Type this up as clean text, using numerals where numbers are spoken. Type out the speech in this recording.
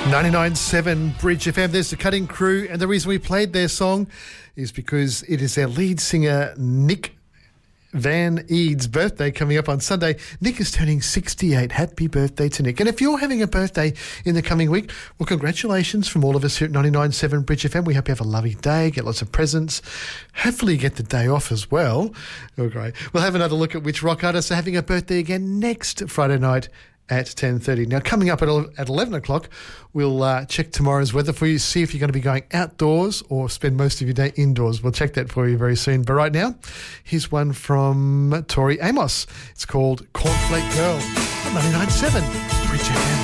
99.7 Bridge FM. There's the Cutting Crew, and the reason we played their song is because it is their lead singer, Nick Van Ede's birthday coming up on Sunday. Nick is turning 68. Happy birthday to Nick. And if you're having a birthday in the coming week, well, congratulations from all of us here at 99.7 Bridge FM. We hope you have a lovely day, get lots of presents. Hopefully you get the day off as well. Oh, great. We'll have another look at which rock artists are having a birthday again next Friday night at 10:30. Now, coming up at 11 o'clock, we'll check tomorrow's weather for you, see if you're going to be going outdoors or spend most of your day indoors. We'll check that for you very soon. But right now, here's one from Tori Amos. It's called Cornflake Girl on 99.7 Bridge FM.